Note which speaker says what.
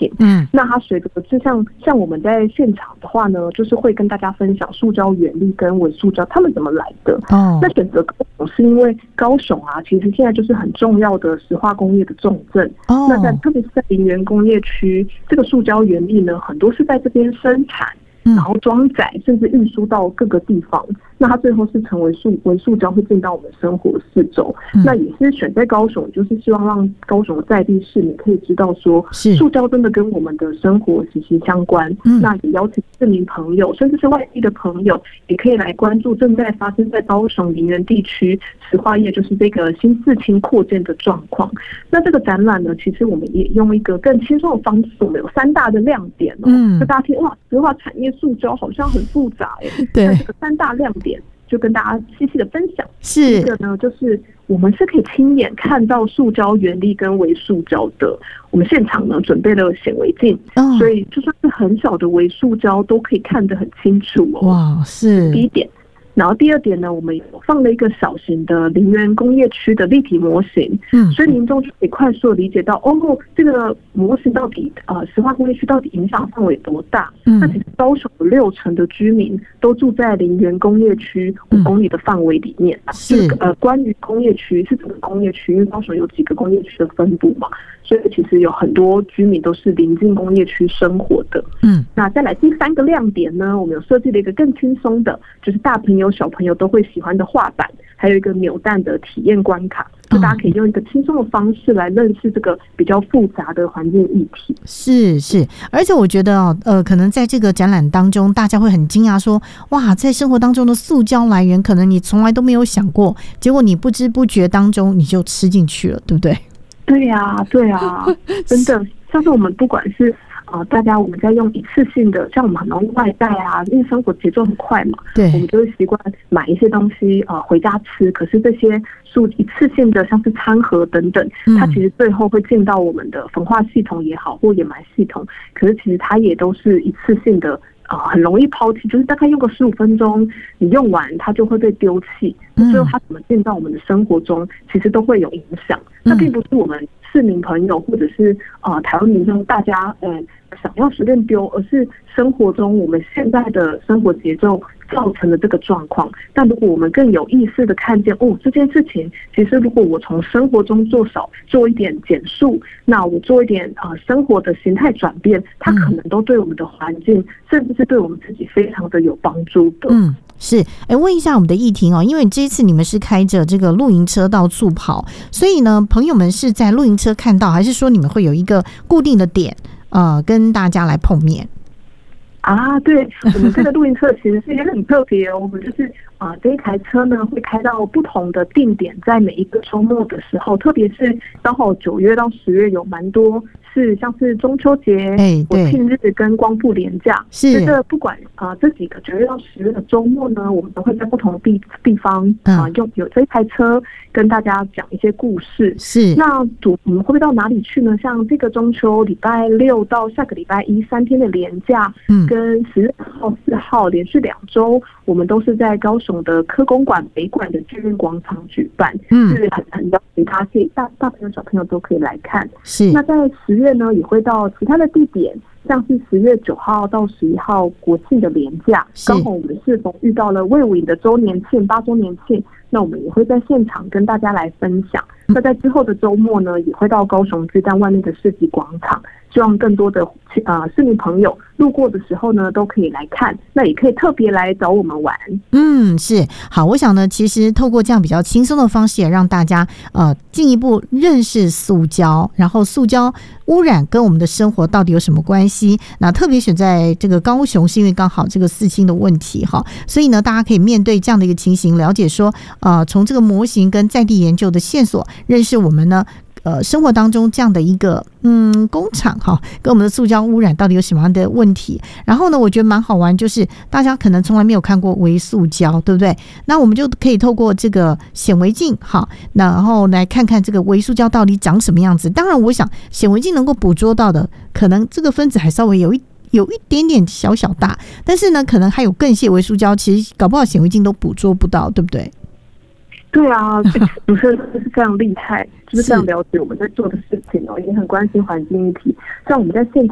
Speaker 1: 品。那它随着就像我们在现场的话呢，就是会跟大家分享塑胶原理跟微塑胶它们怎么来的。那选择高雄是因为高雄啊，其实现在就是很重要的石化工业的重镇。那特别是在林园工业区，这个塑胶原理呢，很多是在这边生产，然后装载，甚至运输到各个地方。那它最后是成为微塑胶会进到我们生活四周。那也是选在高雄，就是希望让高雄的在地市民可以知道说，塑胶真的跟我们的生活息息相关。那也邀请市民朋友，甚至是外地的朋友，也可以来关注正在发生在高雄林园地区石化业就是这个新四轻扩建的状况。那这个展览呢，其实我们也用一个更轻松的方式，我们有3大的亮点就大家听哇，石化产业塑胶好像很复杂对，那这个3大亮点就跟大家细细的分享。第一个呢，就是我们是可以亲眼看到塑胶原理跟微塑胶的。我们现场呢准备了显微镜，所以就算是很小的微塑胶都可以看得很清楚
Speaker 2: 哇，是
Speaker 1: 第一点。然后第二点呢，我们有放了一个小型的林园工业区的立体模型，所以民众就可以快速的理解到，这个模型到底石化工业区到底影响范围多大？那其实高雄有60%的居民都住在林园工业区5公里的范围里面。是关于工业区是整个工业区，因为高雄有几个工业区的分布嘛，所以其实有很多居民都是临近工业区生活的。那再来第3个亮点呢，我们有设计了一个更轻松的，就是大朋友小朋友都会喜欢的画板，还有一个扭蛋的体验关卡，就大家可以用一个轻松的方式来认识这个比较复杂的环境议题。
Speaker 2: 是，而且我觉得可能在这个展览当中，大家会很惊讶说，哇，在生活当中的塑胶来源，可能你从来都没有想过，结果你不知不觉当中你就吃进去了，对不对？
Speaker 1: 对啊，真的，像是我们不管是大家我们在用一次性的，像我们很容易外带啊，因为生活节奏很快嘛，对，我们就会习惯买一些东西回家吃。可是这些一次性的，像是餐盒等等，它其实最后会进到我们的焚化系统也好，或掩埋系统，可是其实它也都是一次性的。很容易抛弃，就是大概用个15分钟，你用完它就会被丢弃。最后它怎么进到我们的生活中，其实都会有影响。那并不是我们市民朋友或者是台湾民众大家想要随便丢，而是生活中我们现在的生活节奏造成的这个状况。但如果我们更有意识的看见这件事情，其实如果我从生活中做一点减速，那我做一点生活的形态转变，它可能都对我们的环境，甚至是对我们自己非常的有帮助的。
Speaker 2: 是，问一下我们的议婷因为这一次你们是开着这个露营车到处跑，所以呢，朋友们是在露营车看到，还是说你们会有一个固定的点跟大家来碰面？
Speaker 1: 对，我们这个露营车其实是也很特别我们就是这一台车呢会开到不同的定点，在每一个周末的时候，特别是刚好9月到10月有蛮多是像是中秋节、国庆日跟光复连假，是这不管这几个9月到10月的周末呢，我们都会在不同的地方有这一台车跟大家讲一些故事。是那我们会不会到哪里去呢？像这个中秋礼拜6到下个礼拜1 3天的连假，跟10月2号、4号连续2周，我们都是在高雄的科工馆北馆的剧院广场举办，是很邀请大家可以大朋友小朋友都可以来看。是那在10月呢，也会到其他的地点，像是10月9号到11号国庆的连假，刚好我们适逢遇到了卫武营的周年庆8周年庆，那我们也会在现场跟大家来分享。那在之后的周末呢，也会到高雄巨蛋外面的市集广场，希望更多的市民朋友路过的时候呢，都可以来看，那也可以特别来找我们玩。
Speaker 2: 是好，我想呢，其实透过这样比较轻松的方式，也让大家进一步认识塑胶，然后塑胶污染跟我们的生活到底有什么关系。那特别选在这个高雄，是因为刚好这个4轻的问题哈，所以呢，大家可以面对这样的一个情形，了解说从这个模型跟在地研究的线索，认识我们呢生活当中这样的一个工厂跟我们的塑胶污染到底有什么样的问题。然后呢，我觉得蛮好玩，就是大家可能从来没有看过微塑胶，对不对？那我们就可以透过这个显微镜然后来看看这个微塑胶到底长什么样子。当然我想显微镜能够捕捉到的，可能这个分子还稍微有一点点小大，但是呢可能还有更细微塑胶，其实搞不好显微镜都捕捉不到，对不对？
Speaker 1: 对啊，主持人真的是非常厉害，就是非常了解我们在做的事情也很关心环境议题。像我们在现